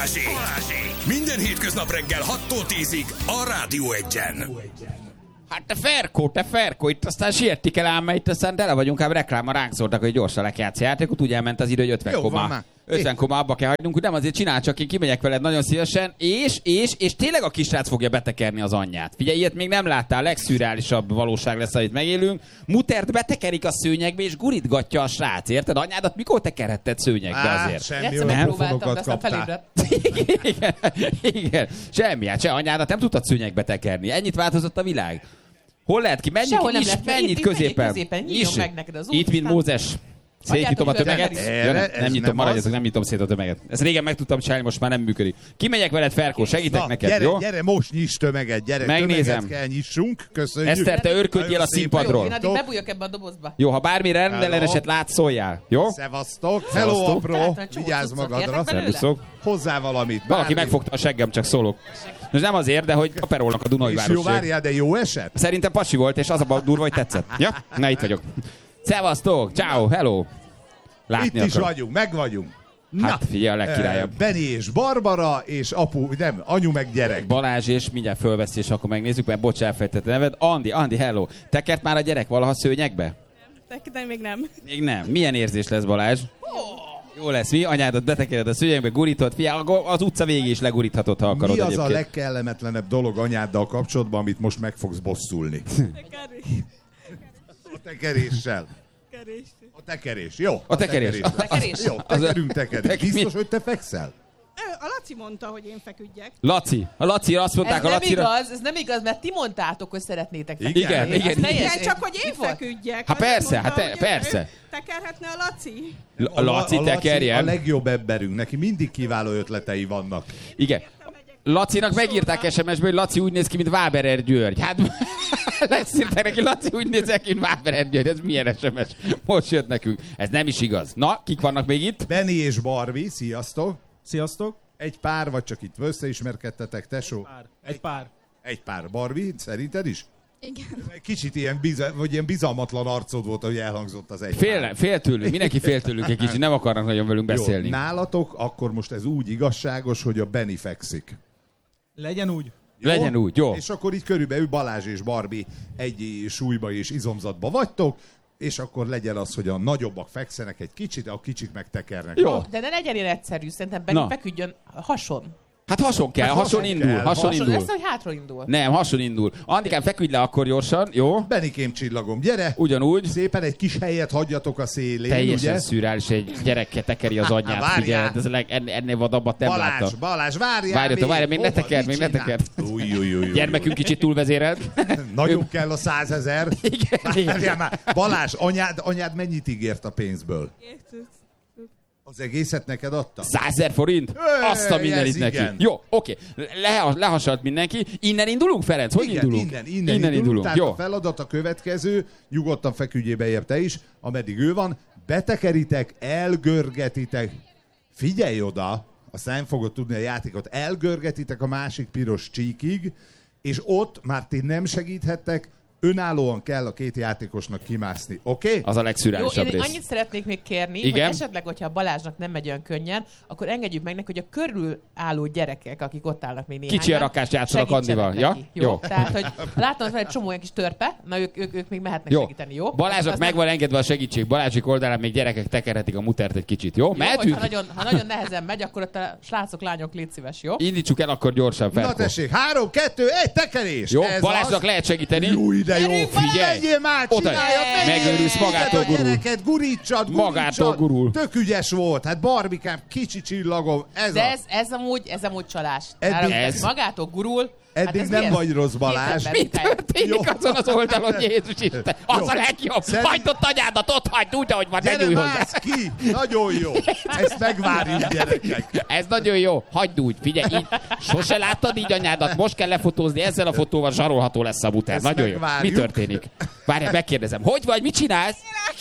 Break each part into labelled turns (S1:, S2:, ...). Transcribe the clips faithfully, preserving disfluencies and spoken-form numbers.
S1: Minden hétköznap reggel hattól tízig a Rádió Egyen.
S2: Hát te Ferkó, te Ferkó, itt aztán sietik el ám, mert itt aztán tele vagyunk, ám reklámmal ránk szóltak, hogy gyorsan le kell játszani játékot, úgy elment az idő, hogy ötven koma. ötven koma abba kell hagynunk, nem azért csinál, csak én kimegyek veled nagyon szívesen, és, és, és tényleg a kisrác fogja betekerni az anyját. Figyelj, ilyet még nem láttál, a legszürreálisabb valóság lesz, amit megélünk. Mutert betekerik a szőnyegbe, és gurítgatja a srác, érted? Anyádat mikor tekerhetted szőnyegbe
S3: Á,
S2: azért?
S3: semmi olyan pofonokat kaptál.
S2: igen, igen, semmi, hát se anyádat nem tudtad szőnyegbe tekerni. Ennyit változott a világ. Hol lehet ki? Menjünk is, mennyit középen.
S4: Nyíljon meg neked az út.
S2: Itt, mint Mózes. Szétnyitom a tömeget. Ja, nem, nem nyitom, maradjatok, nem nyitom szét a tömeget. Ezt régen meg tudtam csinálni, most már nem működik. Kimegyek veled, Ferkó, segítek
S3: Na,
S2: neked,
S3: gyere,
S2: jó?
S3: Gyere, most nyiss tömeget, gyere.
S2: Megnézem.
S3: Tömeget kell nyissunk, köszönjük.
S2: Eszter, te örködjél a színpadról.
S4: Én addig bebújok ebbe a dobozba.
S2: Jó, ha bármi rendelleneset látsz, szóljál, jó?
S3: Szevasztok. Hello, apró. Vigyázz magadra.
S2: Szervuszok.
S3: Hozzá valamit.
S2: Valaki megfogta a seggem, csak szólok. Most nem azért, de hogy kaperolnak a Dunai
S3: És jó,
S2: városség.
S3: várjál, de jó eset?
S2: Szerintem pasi volt, és az a durva, hogy tetszett. Ja? Na, itt vagyok. Szevasztok, ciao, hello. Látni
S3: Itt is
S2: akarom.
S3: vagyunk, meg vagyunk.
S2: Hát figyelj, a legkirályabb.
S3: Benni és Barbara, és apu, nem, anyu meg gyerek.
S2: Balázs, és mindjárt fölveszi, és akkor megnézzük, mert bocs, elfejtett a neved. Andi, Andi, hello. Tekert már a gyerek valaha szőnyegbe?
S5: De még nem.
S2: Még nem. Milyen érzés lesz, Balázs? Jó lesz, mi? Anyádat betekered a szőnyegbe, gurítod, figyelj, az utca végig is leguríthatod, ha akarod.
S3: Mi az
S2: egyébként.
S3: a legkellemetlenebb dolog anyáddal kapcsolatban, amit most meg fogsz bosszulni? A tekeréssel. A tekerés, jó.
S2: A tekerés.
S3: A
S4: tekerés.
S3: Jó, tekerünk tekerés. Biztos, hogy te fekszel?
S5: A Laci mondta, hogy én feküdjek.
S2: Laci. A Lacira azt mondták,
S4: Ez
S2: a
S4: nem
S2: Lacira...
S4: igaz, ez nem igaz, mert ti mondtátok, hogy szeretnétek
S3: Igen,
S4: feküdni.
S2: igen,
S4: Az
S2: igen.
S4: teljes-
S5: Igen, csak hogy én
S4: Mit volt?
S5: feküdjek.
S2: Hát
S5: Az
S2: persze,
S5: mondta,
S2: hát te-
S5: hogy
S2: persze.
S5: ő Tekerhetne a Laci.
S2: A Laci
S3: a
S2: tekerjen.
S3: a legjobb emberünk, neki mindig kiváló ötletei vannak.
S2: Igen. Lacinak megírták es em es-ből, hogy Laci úgy néz ki, mint Váberer György. Hát leszírták neki, Laci úgy néz ki, mint Váberer György. Ez milyen es em es? Most jött nekünk. Ez nem is igaz. Na, kik vannak még itt?
S3: Benni és Barbie, sziasztok.
S6: Sziasztok.
S3: Egy pár, vagy csak itt összeismerkedtetek, tesó?
S6: Pár. Egy pár.
S3: Egy pár. Barbie, szerinted is?
S5: Igen.
S3: Kicsit ilyen, biza, vagy ilyen bizalmatlan arcod volt, hogy elhangzott az egy
S2: Fél,
S3: pár.
S2: fél tőlünk, mindenki fél tőlünk egy kicsit, nem akarnak nagyon velünk beszélni.
S3: Jó, nálatok akkor most ez úgy igazságos, hogy a Benni fekszik.
S6: Legyen úgy.
S3: Jó?
S2: Legyen úgy, jó.
S3: És akkor így körülbelül Balázs és Barbie egy súlyba és izomzatba vagytok, és akkor legyen az, hogy a nagyobbak fekszenek egy kicsit, a kicsik meg tekernek.
S2: Jó.
S4: De ne legyen ilyen egyszerű, szerintem Benni
S2: Na.
S4: feküdjön hason.
S2: Hát hason kell,
S3: Hát
S2: hason
S3: hason
S2: indul,
S3: kell,
S2: hason
S4: Hason,
S2: indul.
S4: ezt, hogy hátra indul.
S2: Nem, hason indul. Andikám, feküdj le akkor gyorsan, jó?
S3: Bennikém csillagom, gyere!
S2: Ugyanúgy.
S3: Szépen egy kis helyet hagyjatok a szélén,
S2: Teljesen
S3: ugye?
S2: szürreális, egy gyerekkel tekeri az anyját.
S3: Várjál.
S2: Figyelj, ez a leg, ennél, ennél vadabbat nem
S3: Balázs,
S2: láttam.
S3: Balázs, várjál!
S2: Várjatok, várjál, még ne
S3: Hova?
S2: tekerd,
S3: Mit
S2: még ne
S3: csinál?
S2: tekerd.
S3: Új, új, új, új,
S2: Gyermekünk kicsit túlvezérelt.
S3: Nagyon kell a százezer.
S2: Igen,
S3: Várjál
S2: igen.
S3: már. Balázs, anyád, anyád mennyit ígért a pénzből? Az egészet neked adta?
S2: Százezer forint?
S3: Öy,
S2: Azt a mindenit
S3: ez
S2: neki.
S3: igen.
S2: Jó, oké. Le, lehasalt mindenki. Innen indulunk, Ferenc? Hogy
S3: Igen,
S2: indulunk?
S3: Innen, innen,
S2: innen indulunk.
S3: Tehát
S2: Jó.
S3: a feladat a következő, nyugodtan feküdjél bejebb te is, ameddig ő van, betekeritek, elgörgetitek. Figyelj oda, aztán nem fogod tudni a játékot, elgörgetitek a másik piros csíkig, és ott már ti nem segíthettek, önállóan kell a két játékosnak kimászni, oké? Okay?
S2: Az a
S4: Jó,
S2: legszürreálisabb
S4: én
S2: rész.
S4: annyit szeretnék még kérni,
S2: Igen?
S4: hogy esetleg, hogyha a Balázsnak nem megy olyan könnyen, akkor engedjük meg neki, hogy a körül álló gyerekek, akik ott állnak még néhányan,
S2: Kicsi a rakást játszanak
S4: segítsenek
S2: Andival,
S4: neki.
S2: ja?
S4: Jó?
S2: Jó.
S4: Tehát, hogy látom, hogy van egy csomó olyan kis törpe, na ők, ők, ők még mehetnek
S2: Jó.
S4: segíteni, jó?
S2: Balázsnak
S4: Azt
S2: meg van engedve a segítség. Balázsik oldalán még gyerekek tekerhetik a mutert egy kicsit, jó?
S4: Jó,
S2: Mehetünk?
S4: ha nagyon, ha nagyon nehezen megy, akkor ott a srácok, lányok, légy szíves, jó?
S2: Indítsuk el akkor gyorsan,
S3: Na
S2: Ferko.
S3: tessék, három, kettő, egy tekerés!
S2: Jó,
S3: Ez
S2: Balázsnak
S3: az.
S2: lehet segíteni.
S3: Jó, ide jó,
S4: Gyerünk,
S2: figyelj!
S3: Menjél már,
S2: Oda-
S3: csináljad, menjél!
S2: Megőrülsz, magától
S3: a
S2: gurul.
S3: gyereket, gurítsad, gurítsad!
S2: Magától gurul.
S3: Tök ügyes volt, hát Barbikám, kicsi csillagom, ez
S4: De
S3: az.
S4: ez, ez, amúgy, ez amúgy csalás.
S3: Eddig-
S4: Eddig,
S2: Ez-
S4: ez magától gurul.
S3: Eddig
S4: ez
S3: nem
S4: mi ez?
S3: vagy rossz, Balázs.
S4: Két ember
S2: Mi
S4: munkája.
S2: történik
S3: Jó.
S2: azon az oldalon, Jézus Isten? Az
S3: Jó.
S2: a legjobb.
S3: Szerint-
S2: Hagyd ott anyádat, ott hagyd úgy, ahogy van, ne
S3: Gyere,
S2: nyújj hozzá.
S3: mász ki! Nagyon jó! Ezt megvárjuk, gyerekek!
S2: Ez nagyon jó. Hagyd úgy. Figyelj, így. Sose láttad így anyádat, most kell lefotózni, ezzel a fotóval zsarolható lesz a muter.
S3: Ezt
S2: Nagyon jó.
S3: megvárjuk.
S2: Mi történik? Várjál, megkérdezem. Hogy vagy, mit csinálsz?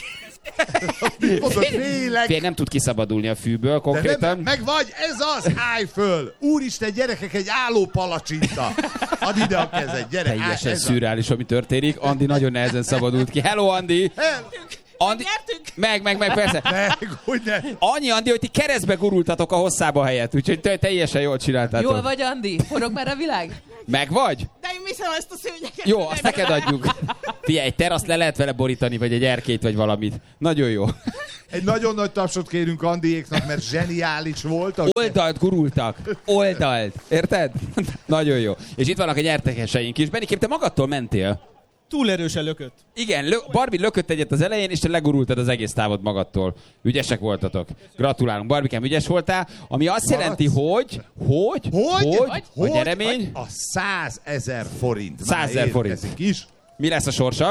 S3: Mondod, félek!
S2: Fél nem tud kiszabadulni a fűből
S3: De
S2: konkrétan.
S3: nem, meg vagy, ez az, állj föl! Úristen, gyerekek, egy álló palacsinta! Add ide a kezed, gyere!
S2: Teljesen
S3: állj, ez a-
S2: szürreális, ami történik. Andi nagyon nehezen szabadult ki. Hello, Andi!
S3: El-
S2: Andi...
S5: Nyertünk?
S2: Meg, meg, meg, persze.
S3: Meg, hogy ne.
S2: Annyi, Andi, hogy ti keresztbe gurultatok a hosszába helyett, úgyhogy te teljesen jól csináltátok.
S4: Jól vagy, Andi? Forog már a világ?
S2: Meg vagy?
S5: De én viszem ezt a szőnyeket.
S2: Jó, azt neked adjuk. Figyelj, egy teraszt le lehet vele borítani, vagy egy erkélyt, vagy valamit. Nagyon jó.
S3: Egy nagyon nagy tapsot kérünk Andiéknak, mert zseniális voltak.
S2: Oldalt gurultak. Oldalt. Érted? Nagyon jó. És itt vannak a nyertekeseink is. Benikém, te magadtól mentél.
S6: Túl erősen lökött.
S2: Igen, lö- Barbie lökött egyet az elején, és te legurultad az egész távot magadtól. Ügyesek voltatok. Gratulálunk. Barbikám, ügyes voltál. Ami azt
S3: Maradsz?
S2: jelenti, hogy... Hogy?
S3: Hogy?
S2: Hogy? A nyeremény?
S3: A százezer forint.
S2: százezer forint.
S3: Is.
S2: Mi lesz a sorsa?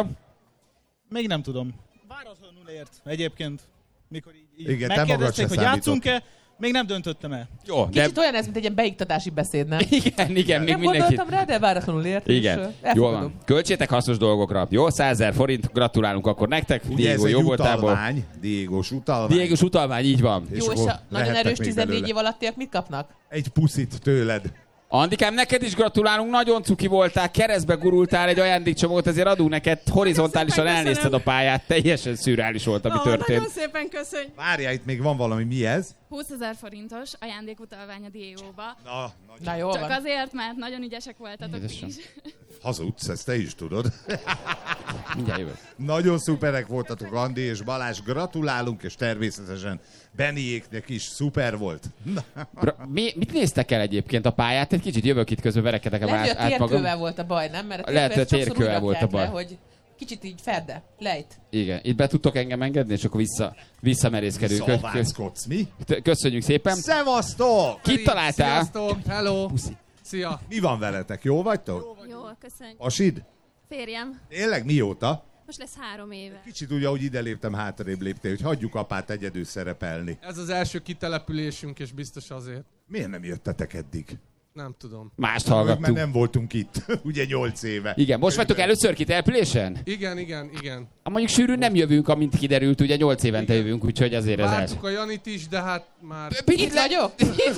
S6: Még nem tudom. Váratlanul ért egyébként. Mikor így, így
S3: Igen, te magad
S6: megkérdezték,
S3: se
S6: hogy játszunk-e, még nem döntöttem el.
S2: Jó, de...
S4: Kicsit olyan ez, mint egy ilyen beiktatási beszéd, nem?
S2: Igen, igen, még
S4: Nem
S2: mindenki...
S4: gondoltam rá, de váratlanul ért.
S2: Igen,
S4: és,
S2: jól
S4: elfogadom.
S2: van. Költsétek hasznos dolgokra. Jó, százezer forint, gratulálunk akkor nektek.
S3: Ugye ez
S2: Diego
S3: egy
S2: jó voltából.
S3: utalvány. Diégós utalvány.
S2: Diégos utalvány, így van.
S3: És
S4: Jó, és
S3: akkor
S4: a nagyon
S3: lehetnek
S4: erős
S3: még
S4: tizennégy
S3: belőle.
S4: év alattiak mit kapnak?
S3: Egy puszit tőled.
S2: Andikám, neked is gratulálunk, nagyon cuki voltál, keresztbe gurultál, egy ajándékcsomót, ezért adunk neked, horizontálisan
S5: Nagyon szépen
S2: elnézted a
S5: köszönöm.
S2: pályát, teljesen szürreális volt, ami
S5: Ó,
S2: történt.
S5: nagyon szépen köszönj.
S3: Várjál, itt még van valami. Mi ez?
S7: húszezer forintos ajándékutalvány a Diegóba.
S3: Na,
S4: Na jó
S7: Csak
S4: van.
S7: azért, mert nagyon ügyesek voltatok
S2: Édesem.
S7: is.
S3: hazudsz, ezt te is tudod.
S2: Mindjárt jövök.
S3: Nagyon szuperek voltatok, Andi és Balázs. Gratulálunk, és természetesen Beniéknek is szuper volt.
S2: Gra- Mi, mit néztek el egyébként a pályát? Egy kicsit jövök itt közben, verekedek a
S4: Lehet, hogy a
S2: át magam.
S4: térkővel volt a baj, nem? Mert a
S2: Lehet, hogy a
S4: térkővel sokszor
S2: térkővel
S4: úgy
S2: volt a
S4: rakják
S2: baj.
S4: le, hogy kicsit így ferde, lejt.
S2: Igen, itt be tudtok engem engedni, és akkor vissza, visszamerészkedünk. Kö-
S3: Szavászkodsz, mi?
S2: kö- Köszönjük szépen.
S3: Szevasztok!
S2: Kit találtál?
S8: Sziasztok, hello! Szia!
S3: Mi van veletek? Jó vagytok?
S7: Jól, köszönjük.
S3: Asid?
S7: Férjem,
S3: Tényleg mióta?
S7: most lesz három éve.
S3: Kicsit úgy, ahogy ide léptem, hátrébb léptél, hogy hagyjuk apát egyedül szerepelni.
S8: Ez az első kitelepülésünk, és biztos azért.
S3: Miért nem jöttetek eddig?
S8: Nem tudom.
S2: Mást
S3: Mert
S2: hallgattunk.
S3: nem voltunk itt, ugye nyolc éve.
S2: Igen, most vagytok először kitelepülésen?
S8: Igen, igen, igen.
S2: Ah, mondjuk sűrűn nem jövünk, amint kiderült, ugye nyolc évente jövünk, úgyhogy azért ez
S8: Vártuk a Janit is, de hát már...
S4: Itt vagyok?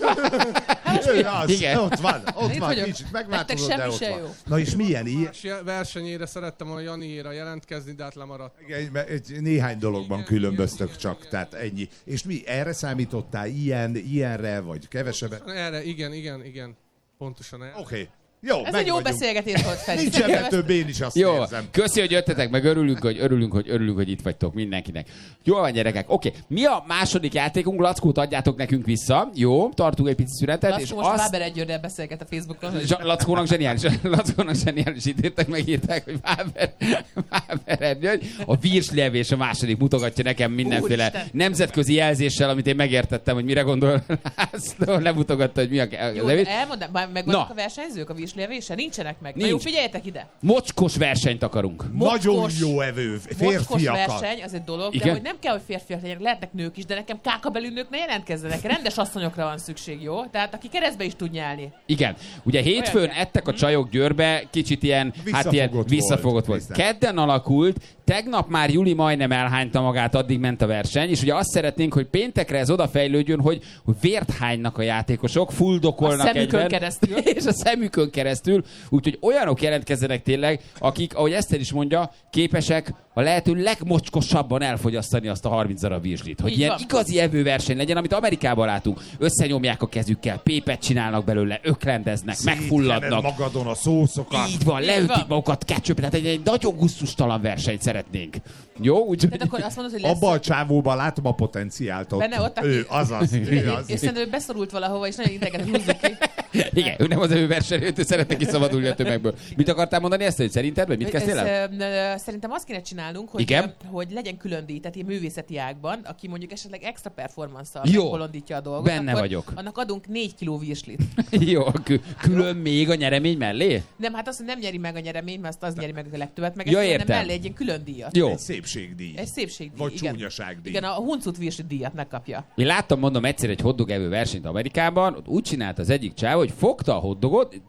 S3: Ő az,
S2: Igen.
S3: ott van, ott
S4: Itt
S3: van,
S4: vagyok.
S3: kicsit
S4: Nektek
S3: megváltozott,
S4: semmi
S3: de ott
S4: se
S3: van.
S4: jó.
S3: Na és milyen ilyen?
S8: Más versenyére szerettem volna Janiéra jelentkezni, de hát lemaradt.
S3: Egy, egy, néhány dologban
S8: Igen,
S3: különböztök
S8: igen,
S3: csak,
S8: igen.
S3: tehát ennyi. És mi, erre számítottál? Ilyen, ilyenre, vagy kevesebben? Oké,
S8: Erre, igen, igen, igen. Pontosan erre.
S3: okay. Jó,
S4: Ez
S3: meg
S4: egy jó
S3: vagyunk.
S4: beszélgetés volt, Feri.
S3: Nincs
S4: Szerintem
S3: ebben
S4: ezt-
S3: több, én is azt
S2: Jó,
S3: érzem.
S2: köszi, hogy jöttetek, meg örülünk, hogy örülünk, hogy örülünk, hogy itt vagytok mindenkinek. Jól van, gyerekek. Oké, mi a második játékunk? Lackót adjátok nekünk vissza. Jó, tartunk egy pici szünetet,
S4: Lackó
S2: és
S4: most
S2: azt...
S4: Váber Egyőrrel beszélget a Facebookon. hogy-
S2: Zsa- Lackónak zseniális, Lackónak zseniális írták, megírták, hogy Váber, Váber Ergyő, a virslevés a második mutogatja nekem mindenféle
S4: Úristen.
S2: nemzetközi jelzéssel, amit én megértettem, hogy mire gondol László, lemutogatta, hogy mi a
S4: Jó,
S2: levés.
S4: de elmondom, már megvannak
S2: Na.
S4: a versenyzők a vízslévésen? Nincsenek meg. Na
S2: Nincs.
S4: jó, figyeljetek ide!
S2: Mocskos versenyt akarunk.
S3: Nagyon
S4: Mocskos-
S3: jó evő,
S4: Mocskos
S3: férfiakat.
S4: verseny, az egy dolog,
S2: Igen?
S4: de hogy nem kell, hogy férfiak legyenek, lehetnek nők is, de nekem kákabelű nők ne jelentkezzenek. Rendes asszonyokra van szükség, jó? Tehát aki keresztbe is tud nyelni.
S2: Igen. Ugye hétfőn
S4: Olyan kell.
S2: ettek a csajok Győrbe, kicsit ilyen, hát
S3: Visszafogott
S2: ilyen
S3: volt.
S2: visszafogott volt.
S3: Biztos.
S2: Kedden alakult, tegnap már Juli majdnem elhányta magát, addig ment a verseny, és ugye azt szeretnénk, hogy péntekre ez odafejlődjön, hogy, hogy vért hánynak a játékosok, fuldokolnak
S4: A szemükön
S2: egyben,
S4: keresztül.
S2: és a szemükön keresztül, úgyhogy olyanok jelentkezzenek tényleg, akik, ahogy Eszter is mondja, képesek a lehető legmocskosabban elfogyasztani azt a harminc darab virslit. Hogy
S4: Így
S2: ilyen
S4: van.
S2: igazi evőverseny legyen, amit Amerikában látunk. Összenyomják a kezükkel, pépet csinálnak belőle, öklendeznek, megfulladnak.
S3: magadon a szószokat.
S2: Így van,
S4: Így
S2: leütik
S4: van.
S2: magukat ketchup, tehát egy, egy nagyon gusztustalan versenyt szeretnénk. Jó? Úgyhogy...
S4: Tehát akkor azt mondod, hogy lesz...
S3: Abba a csávóban látom a potenciált ott.
S4: Benne ott, aki-
S3: Ő, azaz, ő az.
S4: És szerintem ő beszorult valahova, és nagyon ideget húzzuk ki.
S2: Igen, ő nem az ő versenyő, ő szeretne kiszabadulni a tömegből. Mit akartál mondani ezt, hogy szerinted, vagy mit kezdtél el?
S4: Ez, ö, ö, Szerintem azt kéne csinálnunk, hogy,
S2: Igen?
S4: ö, hogy legyen külön díj, tehát ilyen művészeti ágban, aki mondjuk esetleg extra performance-szal
S2: Jó.
S4: megbolondítja a dolgot.
S2: Benne
S4: akkor
S2: vagyok.
S4: Annak adunk négy kiló virslit.
S2: Jó, kü- külön még a nyeremény mellé?
S4: Nem, hát azt, hogy nem nyeri meg a nyereményt, mert azt az nyeri meg a legtöbbet, meg
S2: Ja,
S4: ezt
S2: értem.
S4: mellé egy ilyen külön díjat.
S2: Jó.
S3: Egy szépségdíj.
S4: Egy szépségdíj,
S3: Vagy
S4: igen.
S3: csúnyaságdíj.
S4: Igen, a huncut virslit díjat megkapja.
S2: Én láttam, mondom, egyszer egy hotdog evő versenyt Amerikában, ott úgy csinált az egyik csáv, hogy fogta a hotdogot,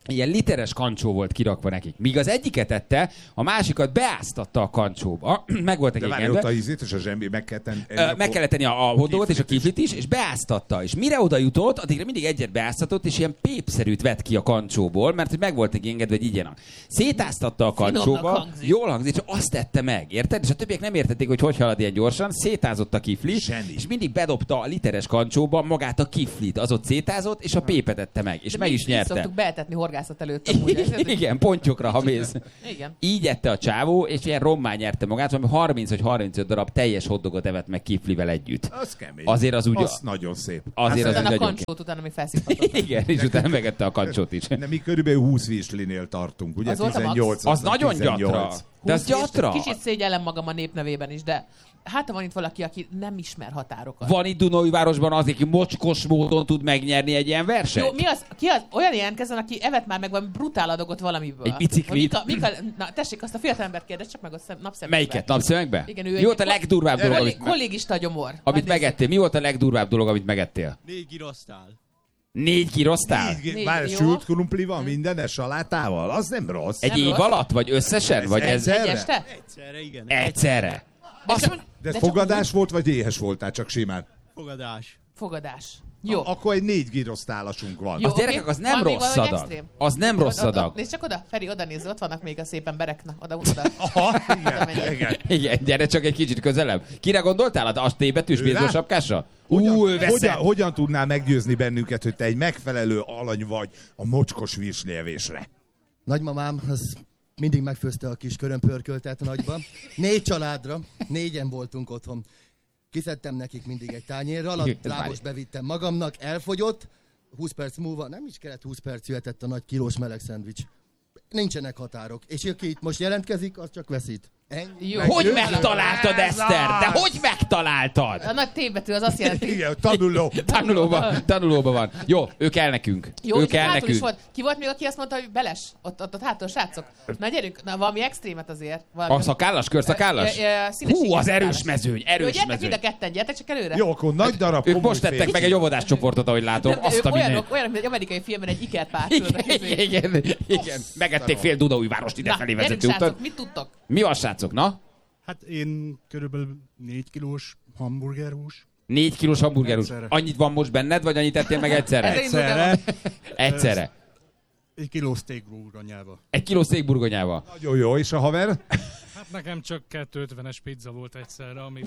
S2: ilyen literes kancsó volt kirakva nekik. Míg az egyiket ette, a másikat beáztatta a kancsóba. Meg voltak
S3: De
S2: egy
S3: várj, ott a ízét és a zsembi meg kell tenni.
S2: Ö, meg kellett tenni a, a hoddogot és a kiflit is, és beáztatta. És mire oda jutott, addigra mindig egyet beáztatott, és ilyen pépszerűt vett ki a kancsóból, mert hogy meg volt egy engedve, hogy igyenak. Szétáztatta a kancsóba,
S4: hangzik.
S2: jól hangzik, és azt tette meg, érted? És a többiek nem értették, hogy hogy halad ilyen gyorsan, szétázott a kifli,
S3: Zseni.
S2: és mindig bedobta a literes kancsóba magát a kiflit, az ott szétázott, és a pépet tette meg, és
S4: De
S2: meg
S4: mi-
S2: is
S4: mi
S2: nyerte.
S4: szoktuk beetetni horgászat előtt. amúgy, érted?
S2: Igen, pontyokra, ha mész.
S4: Igen.
S2: Így ette a csávó, és ilyen rommá nyerte magát, valami harminc vagy harmincöt darab teljes hoddogot evett meg kiflivel együtt.
S3: Az kemény.
S2: Azért az úgy...
S3: Az nagyon szép.
S2: Azért az
S4: Utána a
S2: nagyon...
S4: kancsót utána még felszívhatott.
S2: Igen, és utána megette a kancsót is.
S3: De mi körülbelül húsz virslinél tartunk, ugye?
S4: Az volt a max.
S3: tizennyolc.
S2: Az nagyon gyatra. De az
S4: húsz és
S2: gyatra.
S4: Kicsit szégyellem magam a népnevében is, de hát ha van itt valaki, aki nem ismer határokat.
S2: Van itt Dunaújvárosban az, aki mocskos módon tud megnyerni egy ilyen versenyt?
S4: Jó, mi az? Ki az? Olyan jelentkezzen, aki evett már meg valami brutál adagot valamiből.
S2: Egy biciklit.
S4: Mika, Mika, na tessék, azt a fiatalembert kérdez, csak meg a szem, napszemüvegbe.
S2: Melyiket? Napszemekbe?
S4: Igen, ő
S2: Mi
S4: egy-
S2: volt a legdurvább dolog,
S4: Kollég,
S2: amit, me-
S4: kollégista gyomor.
S2: amit
S4: Majd nézzük.
S2: megettél? Mi volt a legdurvább dolog, amit megettél?
S6: Négy girosztál.
S2: Négy kiroztál?
S3: Négy, Már
S4: jó.
S3: sült krumplival, mindenes salátával? Az nem rossz.
S2: Egy
S4: Nem
S2: év
S4: rossz.
S2: alatt? Vagy összesen? Vagy ez
S3: egyszer?
S4: Egy este?
S6: Egyszerre, igen.
S2: egyszerre?
S4: Azt,
S3: De
S4: de
S3: ez
S4: csak
S3: fogadás volt, vagy éhes voltál csak simán?
S6: Fogadás.
S4: Fogadás. Jó.
S3: A- Akkor egy négy girosztálasunk van.
S4: Jó,
S2: Az gyerekek,
S4: oké.
S2: az nem
S4: Van még
S2: rossz
S4: valami
S2: adag.
S4: extrém?
S2: Az nem rossz
S4: Oda- oda-
S2: adag.
S4: Nézd csak oda, Feri, oda nézz, ott vannak még a szépen berek. Na, oda, oda.
S3: Aha,
S4: Oda
S3: igen,
S4: menjünk.
S3: igen.
S2: Igen, gyere csak egy kicsit közelebb. Kire gondoltál? A T betűs
S3: Ő
S2: bézó
S3: rá?
S2: sapkásra?
S3: Hogyan,
S2: Ú, ő veszed.
S3: hogyan, hogyan tudnál meggyőzni bennünket, hogy te egy megfelelő alany vagy a mocskos virslievésre?
S9: Nagymamám az mindig megfőzte a kis körömpörköltet a nagyba. Négy családra, négyen voltunk otthon. Kiszedtem nekik mindig egy tányérral, a
S2: Ez
S9: drágos
S2: már-
S9: bevittem magamnak, elfogyott. húsz perc múlva, nem is kellett húsz perc, jöhetett a nagy kilós meleg szendvics. Nincsenek határok. És aki itt most jelentkezik, az csak veszít. Ennyi.
S4: Jó.
S2: Hogy
S4: Jó.
S2: megtaláltad, Eszter? De hogy megtaláltad?
S4: A nagy T-betű az azt jelenti.
S3: Igen, tanuló.
S2: Tanulóban, tanulóban van. Jó, ő kell nekünk.
S4: Jó,
S2: ő
S4: és
S2: kell
S4: hátul is
S2: nekünk.
S4: volt. Ki volt még, aki azt mondta, hogy beles? Ott, ott, ott hátul, srácok. Na gyerünk, na valami extrémet azért. Valami...
S2: A szakállas, körszakállas?
S4: Ö, ö, ö, színes
S2: Hú, az
S4: szakállas.
S2: erős mezőny,
S4: Jó,
S2: erős
S4: gyertek
S2: mezőny.
S4: mind a ketten, gyertek csak előre.
S3: Jó, akkor nagy darab
S2: Ők
S3: komoly
S2: most tettek
S3: férfi.
S2: meg egy óvodás csoportot, ahogy látom.
S4: De
S2: Azt
S4: ők
S2: a minden.
S4: olyanok, olyanok, mint egy amerikai filmben egy ikert pár.
S2: Igen, igen, igen. Megették fél Dunaújvárost ide
S4: Na,
S2: felé
S4: gyerünk,
S2: vezető
S4: srácok,
S2: utat.
S4: mit tudtok?
S2: Mi van, srácok? Na?
S6: Hát én körülbelül négy kilós hamburgerhús.
S2: Négy kilós hamburgerhús.
S6: Egyszerre.
S2: Annyit van most benned, vagy annyit ettél meg egyszerre?
S4: Ez
S6: Egyszerre.
S2: Egyszerre.
S6: Egy kiló steak burgonyába.
S2: Egy kiló székburgonyával.
S3: Nagyon jó, és a haver?
S10: Hát nekem csak kétszázötvenes pizza volt egyszerre, ami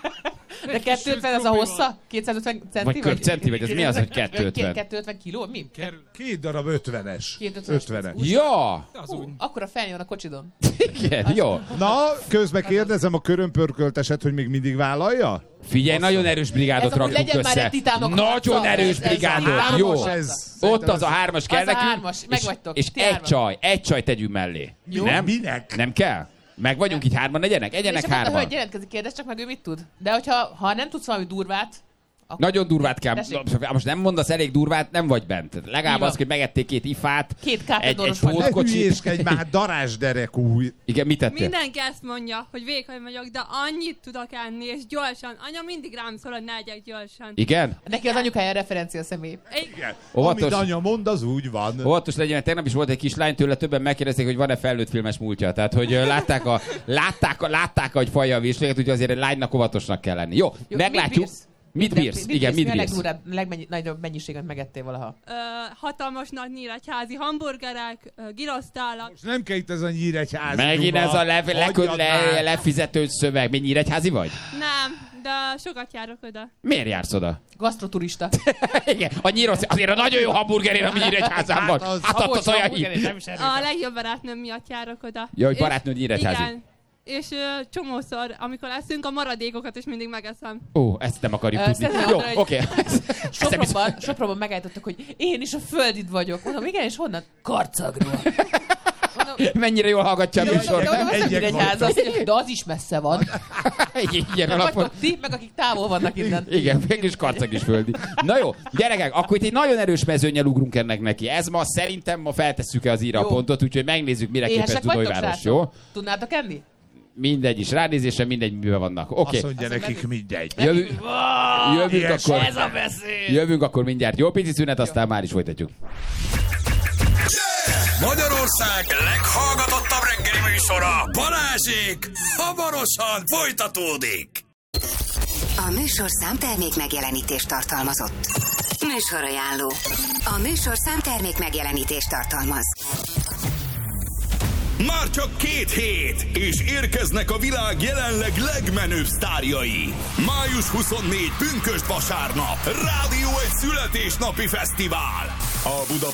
S4: De kétszázötven az a hossza? kétszázötven centi?
S2: Vagy köbcenti, vagy ez mi az, hogy kétszázötven?
S4: kétszázötven kiló? Mi?
S3: Két darab ötvenes.
S4: Két ötvenes.
S3: ötvenes.
S2: Ja!
S4: Hú, akkor a feljön a kocsidon.
S2: Igen, jó.
S3: Na, közben kérdezem a körömpörkölteset, hogy még mindig vállalja?
S2: Figyelj, nagyon erős brigádot
S4: Ez amúgy
S2: rakunk
S4: legyen már
S2: össze.
S4: egy titánok
S2: Nagyon
S4: harca.
S2: erős
S4: Ez- ez
S2: brigádot,
S4: hármas
S2: jó.
S4: harca.
S3: Ez,
S2: Ott az a hármas kell
S4: Az a
S2: nekünk,
S4: hármas,
S2: és,
S4: megvagytok,
S2: és
S4: ti
S2: egy
S4: hárman.
S2: csaj, egy csaj tegyünk mellé.
S4: Jó.
S2: Nem?
S3: Minek?
S2: Nem kell? Meg vagyunk így hárman, egyenek, egyenek
S4: És akkor a
S2: hárman.
S4: hölgy jelentkezik, kérdez csak meg, ő mit tud. De hogyha ha nem tudsz valami durvát, akkor...
S2: Nagyon durvát kell.
S4: Tessék.
S2: Most nem mondasz elég durvát, nem vagy bent. Legalább
S4: Így van.
S2: az, hogy megették két ifát,
S4: Két
S2: egy, egy
S4: kápedóros vagy.
S3: Ne
S2: hódkocsit.
S3: hülyéskedj már, darásderekú.
S2: Igen, mit tettél?
S11: Mindenki ezt mondja, hogy vékony vagyok, de annyit tudok enni, és gyorsan. Anya mindig rám szól, hogy ne egyek gyorsan.
S2: Igen?
S4: Neki az anyukája referencia személy.
S3: Igen.
S2: Óvatos.
S3: Amit anya mond, az úgy van.
S2: Óvatos legyen, tegnap is volt egy kislány, tőle többen megkérdezték, hogy van-e felnőtt filmes múltja. Tehát, hogy ö, látták, a, látták, a, látták hogy falja a vizsgálat, úgyhogy azért egy lánynak óvatosnak kell lenni. Jó,
S4: Jó,
S2: meglátjuk.
S4: mit bírsz?
S2: Mit
S4: De-
S2: bírsz? Igen, mit
S4: Mi a
S2: bírsz?
S4: legdurvább, legnagyobb mennyiséget megettél valaha?
S11: Ö, hatalmas nagy nyíregyházi hamburgerek, ö, girosztálak.
S3: Most nem kell itt ez a nyíregyházi.
S2: Megint
S3: duma.
S2: ez a le, le,
S3: Hagyjad
S2: le,
S3: már.
S2: lefizető szöveg. Mi nyíregyházi vagy?
S11: Nem, de sokat járok oda.
S2: Miért jársz oda?
S4: Gasztroturista.
S2: Igen, a nyírosz, azért a nagyon jó hamburgerért, ami nyíregyházán van.
S3: az-
S2: Hát ott az olyan hír.
S11: A legjobb barátnőm miatt járok oda.
S2: Ja, hogy
S11: És-
S2: barátnőd nyíregyházi.
S11: Igen. És ö, csomószor, amikor leszünk, a maradékokat is mindig megeszem.
S2: Ó, ezt nem akarjuk
S4: Ö,
S2: tudni.
S4: szeretném
S2: Jó,
S4: mondani,
S2: oké.
S4: hogy
S2: Ezt nem hiszem.
S4: Sopronban, Sopronban megállítottak, hogy én is a földid vagyok. Mondom, igen, és honnan? Karcagról. Mondom,
S2: Mennyire jól hallgatja a
S4: de
S2: műsor.
S4: mondom, az nem
S3: egyek
S4: nyíregyház,
S3: voltak.
S4: azt mondja, de az is messze van.
S2: Ilyen alapon.
S4: Vagytok ti, meg akik távol vannak innen.
S2: Igen, mégis karcag is földi. Na jó, gyerekek, akkor itt egy nagyon erős mezőnnyel ugrunk ennek neki. Ez ma szerintem ma feltesszük-e az íra
S4: Jó.
S2: pontot, úgyhogy megnézzük, mire képes
S4: Éhesek vagytok,
S2: Dunaújváros, jó?
S4: srácok? Tudnátok enni?
S2: Mindegy is, ránézésre mindegy, miben vannak. Oké,
S3: Azt mondja nekik mindegy.
S2: jövünk, jövünk
S3: Ilyes.
S2: akkor.
S4: Ez a beszéd!
S2: Jövünk akkor mindjárt. Jó pici szünet, aztán már is folytatjuk.
S1: Yeah! Magyarország leghallgatottabb reggeli műsora, Balázsék, hamarosan folytatódik.
S12: A műsorszám termék megjelenítést tartalmazott. Műsorajánló. A műsorszám termék megjelenítést tartalmaz.
S1: Már csak két hét, és érkeznek a világ jelenleg legmenőbb sztárjai. május huszonnégy pünkösd vasárnap. Rádió egy születésnapi fesztivál. A Budapest